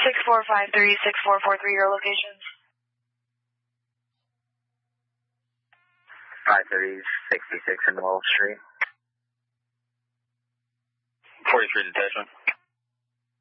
6453, 6443, your locations. 530, 66 in Wall Street. 43 detachment.